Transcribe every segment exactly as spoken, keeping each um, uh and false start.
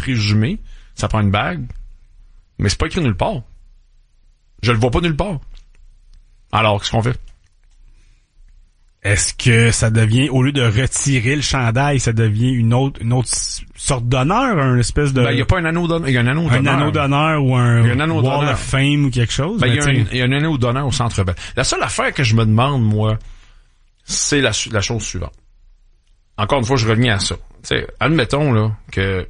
présumé, ça prend une bague, mais c'est pas écrit nulle part. Je le vois pas nulle part. Alors, qu'est-ce qu'on fait? Est-ce que ça devient, au lieu de retirer le chandail, ça devient une autre, une autre sorte d'honneur, un espèce de... Ben, il y a pas un anneau d'honneur. Il y a un anneau d'honneur. Un anneau d'honneur ou un, un anneau Wall d'honneur. of Fame ou quelque chose. Ben, il y a t'sais... un, il y a un anneau d'honneur au Centre Bell. La seule affaire que je me demande, moi, c'est la, la chose suivante. Encore une fois, je reviens à ça. T'sais, admettons, là, que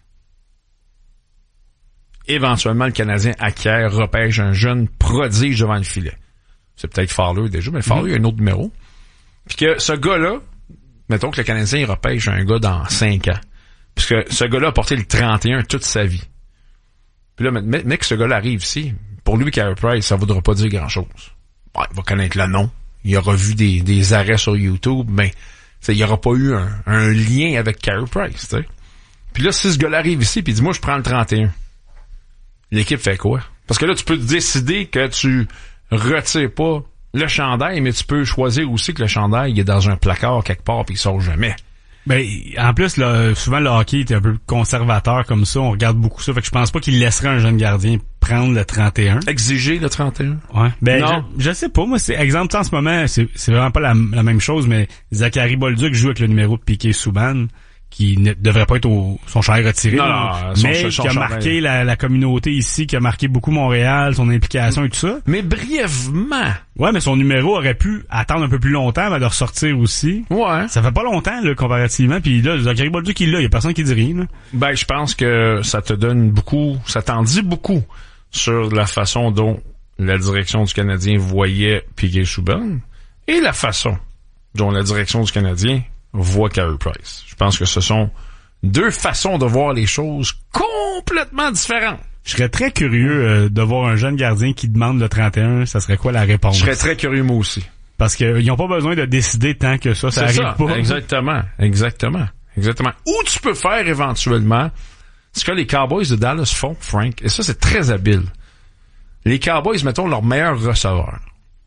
éventuellement, le Canadien acquiert, repêche un jeune prodige devant le filet. C'est peut-être Fowler déjà, mais Fowler, mm-hmm. il y a un autre numéro. Puis que ce gars-là, mettons que le Canadien il repêche un gars dans cinq ans. Puisque ce gars-là a porté le trente et un toute sa vie. Puis là, mais, mais que ce gars-là arrive ici, pour lui, Carey Price, ça voudra pas dire grand-chose. Ouais, il va connaître le nom. Il aura vu des, des arrêts sur YouTube, mais il n'y aura pas eu un, un lien avec Carey Price. T'sais. Puis là, si ce gars-là arrive ici, puis dit, moi, je prends le trente et un. L'équipe fait quoi? Parce que là, tu peux décider que tu retires pas le chandail, mais tu peux choisir aussi que le chandail il est dans un placard quelque part puis il sort jamais. Ben, en plus, là, souvent le hockey est un peu conservateur comme ça. On regarde beaucoup ça. Fait que je pense pas qu'il laisserait un jeune gardien prendre le trente et un. Exiger le trente et un? Ouais. Ben, non. Je, je sais pas. Moi, c'est exemple, en ce moment, c'est, c'est vraiment pas la, la même chose, mais Zachary Bolduc joue avec le numéro de Piquet Souban, qui ne devrait pas être au, son chandail retiré. Non, non, mais son, son qui a chandail. marqué la, la communauté ici, qui a marqué beaucoup Montréal, son implication et tout ça. Mais brièvement. Ouais, mais son numéro aurait pu attendre un peu plus longtemps avant de ressortir aussi. Ouais. Ça fait pas longtemps, là, comparativement. Puis là, Zachary Bolduc, il est là. Il y a personne qui dit rien, là. Ben, je pense que ça te donne beaucoup, ça t'en dit beaucoup sur la façon dont la direction du Canadien voyait Piquet Souban et la façon dont la direction du Canadien voit Carey Price. Je pense que ce sont deux façons de voir les choses complètement différentes. Je serais très curieux euh, de voir un jeune gardien qui demande le trente et un. Ça serait quoi la réponse? Je serais très curieux moi aussi. Parce qu'ils n'ont pas besoin de décider tant que ça, ça C'est arrive ça, pas. Exactement, exactement, exactement. Ou tu peux faire éventuellement ce que les Cowboys de Dallas font, Frank, et ça c'est très habile. Les Cowboys, mettons, leur meilleur receveur.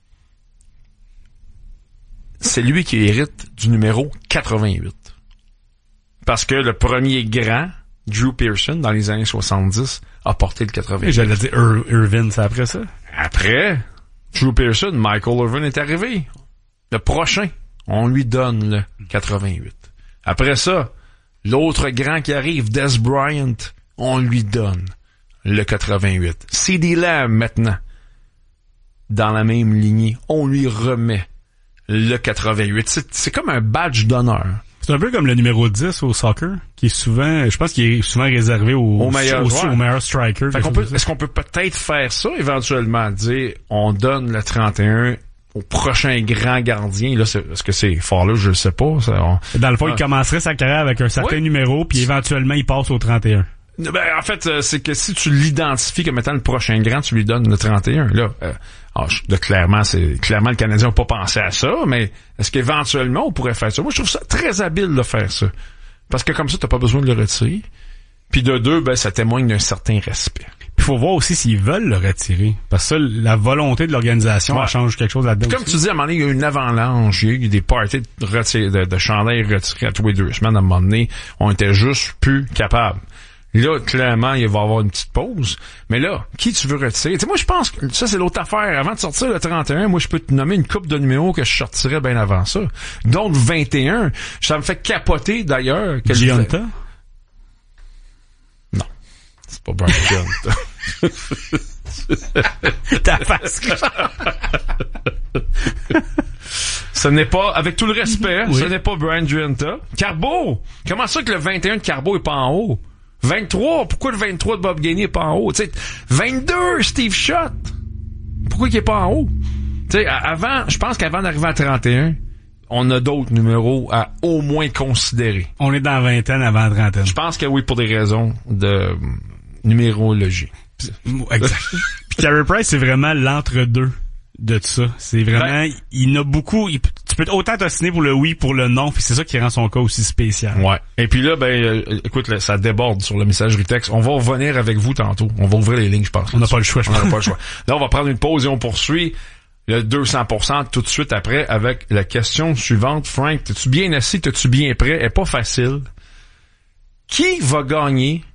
C'est lui qui hérite du numéro quatre-vingt-huit. Parce que le premier grand, Drew Pearson, dans les années soixante-dix, a porté le quatre-vingt-huit. J'allais dire Ir- Irvin, c'est après ça? Après, Drew Pearson, Michael Irvin est arrivé. Le prochain, on lui donne le quatre-vingt-huit. Après ça, l'autre grand qui arrive, Des Bryant, on lui donne le quatre-vingt-huit. C D Lamb, maintenant, dans la même lignée, on lui remet le quatre-vingt-huit. C'est, c'est comme un badge d'honneur. C'est un peu comme le numéro dix au soccer, qui est souvent, je pense qu'il est souvent réservé au, au meilleur aussi joueur. au meilleur striker. Fait qu'on peut, est-ce qu'on peut peut-être faire ça éventuellement, dire on donne le trente et un au prochain grand gardien. Là, c'est, est-ce que c'est fort là, je le sais pas. Ça, on... Dans le fond, ah. il commencerait sa carrière avec un certain oui. numéro, puis éventuellement il passe au trente et un. Ben, en fait, c'est que si tu l'identifies comme étant le prochain grand, tu lui donnes le trente et un. Là, euh, alors, de clairement, c'est clairement le Canadien n'a pas pensé à ça, mais est-ce qu'éventuellement on pourrait faire ça? Moi, je trouve ça très habile de faire ça. Parce que comme ça, t'as pas besoin de le retirer. Puis de deux, ben, ça témoigne d'un certain respect. Il faut voir aussi s'ils veulent le retirer. Parce que ça, la volonté de l'organisation, ouais. elle change quelque chose là-dedans. Puis comme aussi. Tu dis, à un moment donné, il y a eu une avalanche, il y a eu des parties de, retir- de, de chandails retirés à tous les deux semaines. À un moment donné, on était juste plus capables. Là, clairement, il va y avoir une petite pause. Mais là, qui tu veux retirer? Tu sais, moi, je pense que ça, c'est l'autre affaire. Avant de sortir le trente et un, moi, je peux te nommer une coupe de numéros que je sortirais bien avant ça. Donc, vingt et un, ça me fait capoter, d'ailleurs. Giunta? Non. C'est pas Brian Giunta. Ta face. Ce n'est pas, avec tout le respect, oui. ce n'est pas Brian Giunta. Carbo! Comment ça que le vingt et un de Carbo est pas en haut? vingt-trois, pourquoi le vingt-trois de Bob Gainey est pas en haut? T'sais, vingt-deux, Steve Shutt. Pourquoi il est pas en haut? T'sais, avant, je pense qu'avant d'arriver à trente et un, on a d'autres numéros à au moins considérer. On est dans la vingtaine avant la trentaine. Je pense que oui, pour des raisons de numérologie. Exact. Puis Carey Price, c'est vraiment l'entre-deux de tout ça. C'est vraiment, ben, il a beaucoup, il, tu peux autant t'ostiner pour le oui, pour le non, puis c'est ça qui rend son cas aussi spécial. Ouais. Et puis là, ben, euh, écoute, là, ça déborde sur le messagerie texte. On va revenir avec vous tantôt. On va ouvrir les lignes, je pense. On n'a pas le choix, je pense. On n'a pas le choix. Là, on va prendre une pause et on poursuit le deux cents pour cent tout de suite après avec la question suivante. Frank, t'es-tu bien assis? T'es-tu bien prêt? Elle est pas facile. Qui va gagner